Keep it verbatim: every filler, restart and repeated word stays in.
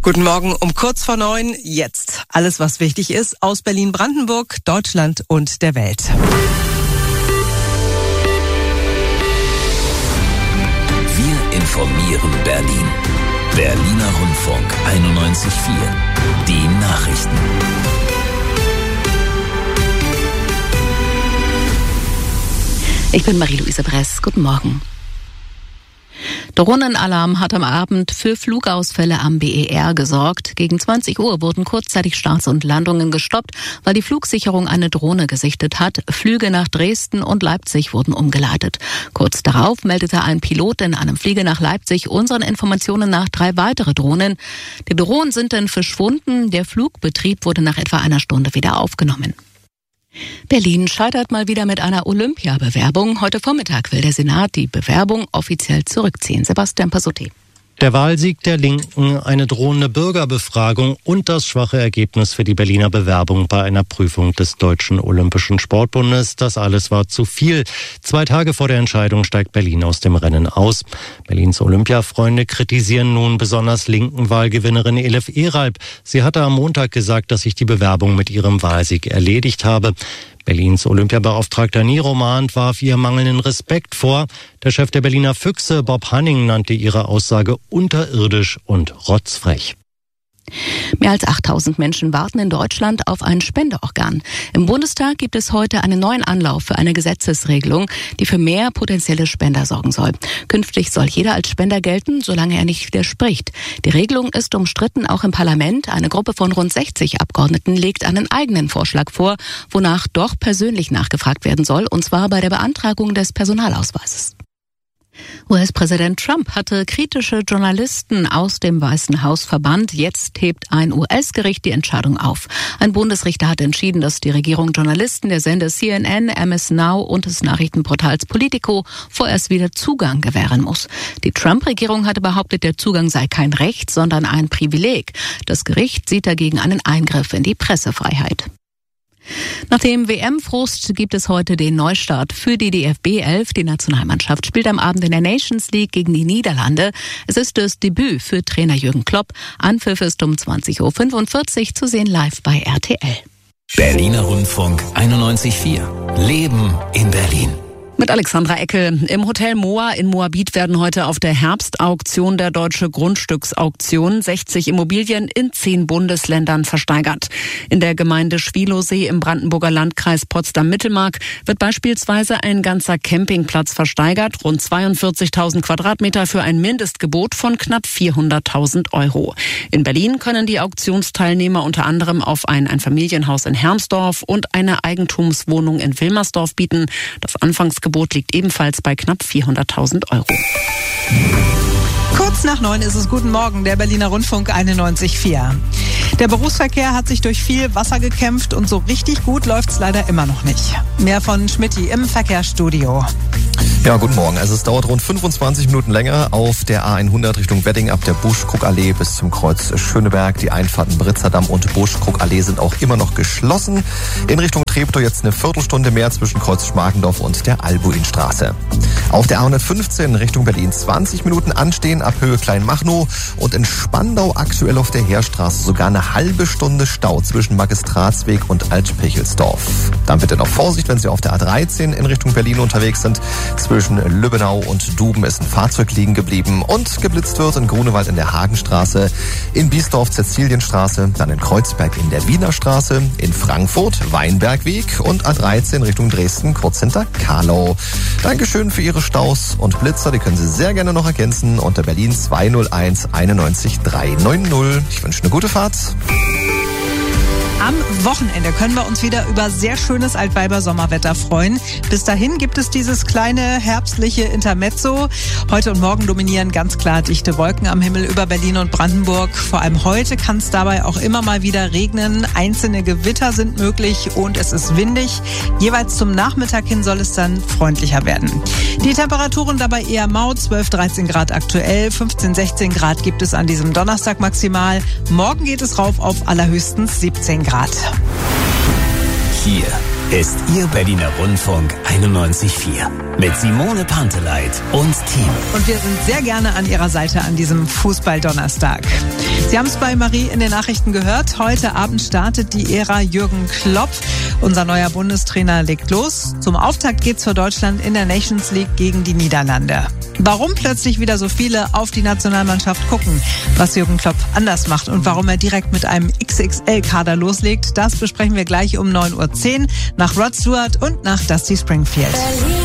Guten Morgen um kurz vor neun. Jetzt alles, was wichtig ist aus Berlin-Brandenburg, Deutschland und der Welt. Wir informieren Berlin. Berliner Rundfunk einundneunzig Komma vier. Die Nachrichten. Ich bin Marie-Louise Bress. Guten Morgen. Drohnenalarm hat am Abend für Flugausfälle am B E R gesorgt. Gegen zwanzig Uhr wurden kurzzeitig Starts und Landungen gestoppt, weil die Flugsicherung eine Drohne gesichtet hat. Flüge nach Dresden und Leipzig wurden umgeleitet. Kurz darauf meldete ein Pilot in einem Flieger nach Leipzig unseren Informationen nach drei weitere Drohnen. Die Drohnen sind dann verschwunden. Der Flugbetrieb wurde nach etwa einer Stunde wieder aufgenommen. Berlin scheitert mal wieder mit einer Olympiabewerbung. Heute Vormittag will der Senat die Bewerbung offiziell zurückziehen. Sebastian Passotti. Der Wahlsieg der Linken, eine drohende Bürgerbefragung und das schwache Ergebnis für die Berliner Bewerbung bei einer Prüfung des Deutschen Olympischen Sportbundes. Das alles war zu viel. Zwei Tage vor der Entscheidung steigt Berlin aus dem Rennen aus. Berlins Olympiafreunde kritisieren nun besonders linken Wahlgewinnerin Elif Eralp. Sie hatte am Montag gesagt, dass sich die Bewerbung mit ihrem Wahlsieg erledigt habe. Berlins Olympiabeauftragter Niro Mahnt warf ihr mangelnden Respekt vor. Der Chef der Berliner Füchse, Bob Hanning, nannte ihre Aussage unterirdisch und rotzfrech. Mehr als achttausend Menschen warten in Deutschland auf ein Spendeorgan. Im Bundestag gibt es heute einen neuen Anlauf für eine Gesetzesregelung, die für mehr potenzielle Spender sorgen soll. Künftig soll jeder als Spender gelten, solange er nicht widerspricht. Die Regelung ist umstritten auch im Parlament. Eine Gruppe von rund sechzig Abgeordneten legt einen eigenen Vorschlag vor, wonach doch persönlich nachgefragt werden soll, und zwar bei der Beantragung des Personalausweises. U S-Präsident Trump hatte kritische Journalisten aus dem Weißen Haus verbannt. Jetzt hebt ein U S-Gericht die Entscheidung auf. Ein Bundesrichter hat entschieden, dass die Regierung Journalisten der Sender C N N, M S Now und des Nachrichtenportals Politico vorerst wieder Zugang gewähren muss. Die Trump-Regierung hatte behauptet, der Zugang sei kein Recht, sondern ein Privileg. Das Gericht sieht dagegen einen Eingriff in die Pressefreiheit. Nach dem W M-Frust gibt es heute den Neustart für die D F B elf. Die Nationalmannschaft spielt am Abend in der Nations League gegen die Niederlande. Es ist das Debüt für Trainer Jürgen Klopp. Anpfiff ist um zwanzig Uhr fünfundvierzig zu sehen live bei R T L. Berliner Rundfunk einundneunzig Komma vier. Leben in Berlin. Mit Alexandra Eckel. Im Hotel Moa in Moabit werden heute auf der Herbstauktion der Deutsche Grundstücksauktion sechzig Immobilien in zehn Bundesländern versteigert. In der Gemeinde Schwielowsee im Brandenburger Landkreis Potsdam-Mittelmark wird beispielsweise ein ganzer Campingplatz versteigert, rund zweiundvierzigtausend Quadratmeter für ein Mindestgebot von knapp vierhunderttausend Euro. In Berlin können die Auktionsteilnehmer unter anderem auf ein Einfamilienhaus in Hermsdorf und eine Eigentumswohnung in Wilmersdorf bieten. Das Anfangsgebot liegt ebenfalls bei knapp vierhunderttausend Euro. Kurz nach neun ist es. Guten Morgen, der Berliner Rundfunk einundneunzig Komma vier. Der Berufsverkehr hat sich durch viel Wasser gekämpft und so richtig gut läuft es leider immer noch nicht. Mehr von Schmidti im Verkehrsstudio. Ja, guten Morgen. Also es dauert rund fünfundzwanzig Minuten länger auf der A hundert Richtung Wedding ab der Busch-Krug-Allee bis zum Kreuz Schöneberg. Die Einfahrten Britzerdamm und Busch-Krug-Allee sind auch immer noch geschlossen. In Richtung Treptow jetzt eine Viertelstunde mehr zwischen Kreuz Schmargendorf und der Albuinstraße. Auf der A hundertfünfzehn Richtung Berlin zwanzig Minuten anstehen ab Höhe Kleinmachnow und in Spandau aktuell auf der Heerstraße sogar eine halbe Stunde Stau zwischen Magistratsweg und Altpichelsdorf. Dann bitte noch Vorsicht, wenn Sie auf der A dreizehn in Richtung Berlin unterwegs sind. Zwischen Lübbenau und Duben ist ein Fahrzeug liegen geblieben und geblitzt wird in Grunewald in der Hagenstraße, in Biesdorf Cäcilienstraße, dann in Kreuzberg in der Wienerstraße, in Frankfurt Weinbergweg und A dreizehn Richtung Dresden kurz hinter Karlau. Dankeschön für Ihre Staus und Blitzer, die können Sie sehr gerne noch ergänzen unter Berlin zwei null eins einundneunzig dreihundertneunzig. Ich wünsche eine gute Fahrt. Am Wochenende können wir uns wieder über sehr schönes Altweiber-Sommerwetter freuen. Bis dahin gibt es dieses kleine herbstliche Intermezzo. Heute und morgen dominieren ganz klar dichte Wolken am Himmel über Berlin und Brandenburg. Vor allem heute kann es dabei auch immer mal wieder regnen. Einzelne Gewitter sind möglich und es ist windig. Jeweils zum Nachmittag hin soll es dann freundlicher werden. Die Temperaturen dabei eher mau, zwölf, dreizehn Grad aktuell, fünfzehn, sechzehn Grad gibt es an diesem Donnerstag maximal. Morgen geht es rauf auf allerhöchstens siebzehn Grad. Hier ist Ihr Berliner Rundfunk einundneunzig Komma vier. Mit Simone Panteleit und Team. Und wir sind sehr gerne an Ihrer Seite an diesem Fußball-Donnerstag. Sie haben es bei Marie in den Nachrichten gehört. Heute Abend startet die Ära Jürgen Klopp. Unser neuer Bundestrainer legt los. Zum Auftakt geht's für Deutschland in der Nations League gegen die Niederlande. Warum plötzlich wieder so viele auf die Nationalmannschaft gucken, was Jürgen Klopp anders macht und warum er direkt mit einem X X L-Kader loslegt, das besprechen wir gleich um neun Uhr zehn nach Rod Stewart und nach Dusty Springfield.